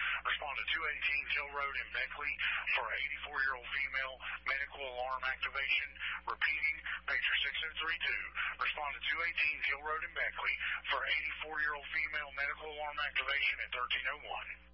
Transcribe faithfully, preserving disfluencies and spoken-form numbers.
Respond to two eighteen Hill Road in Beckley for eighty-four-year-old female medical alarm activation. Repeating, pager six oh three two. Respond to two eighteen Hill Road in Beckley for eighty-four-year-old female medical alarm activation at thirteen oh one.